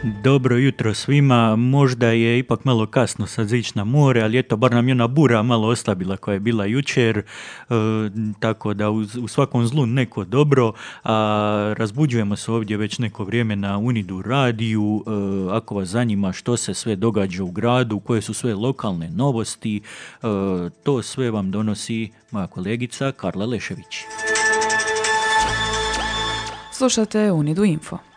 Dobro jutro svima, možda je ipak malo kasno sad ići na more, ali eto, bar nam je ona bura malo oslabila koja je bila jučer, tako da u svakom zlu neko dobro, a razbuđujemo se ovdje već neko vrijeme na Unidu radiju, ako vas zanima što se sve događa u gradu, koje su sve lokalne novosti, to sve vam donosi moja kolegica Karla Lešević. Slušate Unidu Info.